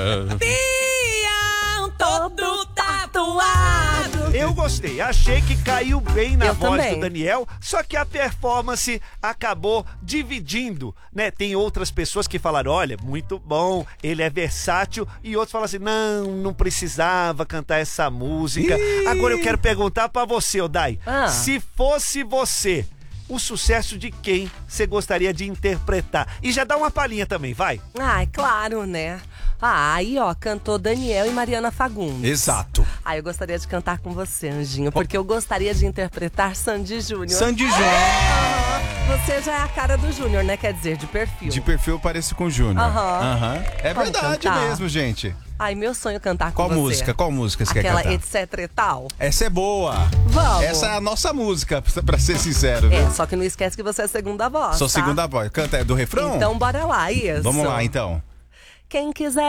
Tião todo tatuado. Eu gostei, achei que caiu bem na voz também. do Daniel, só que a performance acabou dividindo, né? Tem outras pessoas que falaram, olha, muito bom, ele é versátil, e outros falam assim, não precisava cantar essa música. Agora eu quero perguntar pra você, Odai, se fosse você, o sucesso de quem você gostaria de interpretar? E já dá uma palhinha também, vai. Ah, é claro, né? Aí, ó, cantou Daniel e Mariana Fagundes. Exato. Eu gostaria de cantar com você, Anjinho, porque eu gostaria de interpretar Sandy Júnior. Sandy Júnior. Você já é a cara do Júnior, né? Quer dizer, de perfil. De perfil eu pareço com o Júnior. É Vamos verdade cantar. mesmo, gente. Ai, meu sonho é cantar com você. Qual música você quer Aquela cantar? etc e tal. Essa é boa. Vamos. Essa é a nossa música, pra ser sincero, viu? Só que não esquece que você é a segunda voz, Sou tá? segunda voz. Canta, é do refrão? Então bora lá, isso. Vamos lá, então. Quem quiser